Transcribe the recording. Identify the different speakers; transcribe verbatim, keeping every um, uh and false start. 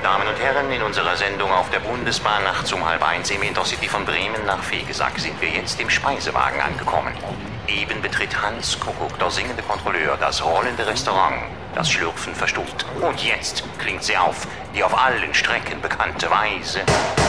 Speaker 1: Damen und Herren, in unserer Sendung auf der Bundesbahn nachts um halb eins im Intercity von Bremen nach Vegesack sind wir jetzt im Speisewagen angekommen. Eben betritt Hans Kuckuck, der singende Kontrolleur, das rollende Restaurant. Das Schlürfen verstummt. Und jetzt klingt sie auf, die auf allen Strecken bekannte Weise.